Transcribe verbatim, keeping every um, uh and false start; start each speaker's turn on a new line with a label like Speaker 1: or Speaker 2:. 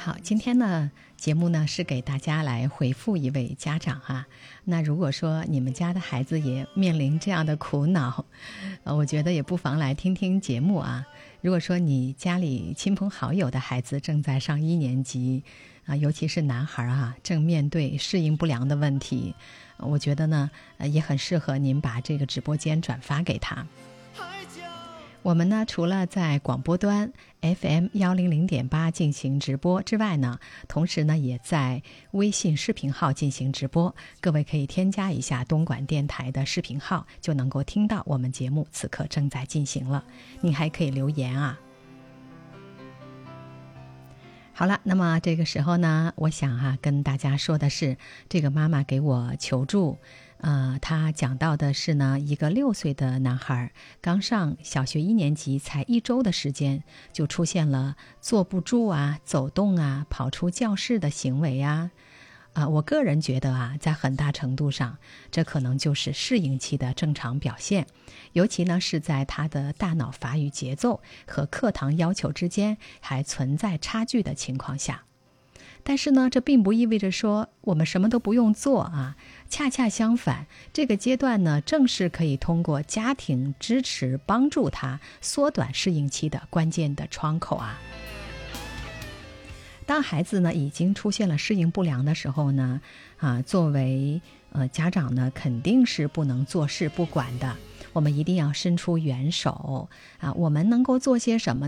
Speaker 1: 好，今天呢，节目呢是给大家来回复一位家长哈、啊。那如果说你们家的孩子也面临这样的苦恼，呃，我觉得也不妨来听听节目啊。如果说你家里亲朋好友的孩子正在上一年级啊，尤其是男孩啊，正面对适应不良的问题，我觉得呢，呃，也很适合您把这个直播间转发给他。我们呢，除了在广播端 F M 一零零点八进行直播之外呢，同时呢，也在微信视频号进行直播。各位可以添加一下东莞电台的视频号，就能够听到我们节目此刻正在进行了。您还可以留言啊。好了，那么这个时候呢，我想啊，跟大家说的是，这个妈妈给我求助。呃，他讲到的是呢，一个六岁的男孩刚上小学一年级，才一周的时间，就出现了坐不住啊、走动啊、跑出教室的行为啊。啊、呃，我个人觉得啊，在很大程度上，这可能就是适应期的正常表现，尤其呢是在他的大脑发育节奏和课堂要求之间还存在差距的情况下。但是呢，这并不意味着说我们什么都不用做啊，恰恰相反，这个阶段呢，正是可以通过家庭支持帮助他缩短适应期的关键的窗口啊。当孩子呢已经出现了适应不良的时候呢，啊，作为呃家长呢，肯定是不能坐视不管的。我们一定要伸出援手啊！我们能够做些什么